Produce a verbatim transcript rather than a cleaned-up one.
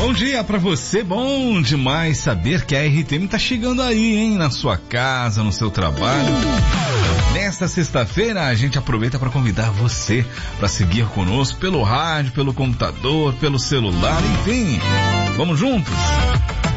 Bom dia pra você, bom demais saber que a R T M tá chegando aí, hein, na sua casa, no seu trabalho. Nesta sexta-feira a gente aproveita para convidar você para seguir conosco pelo rádio, pelo computador, pelo celular, enfim. Vamos juntos?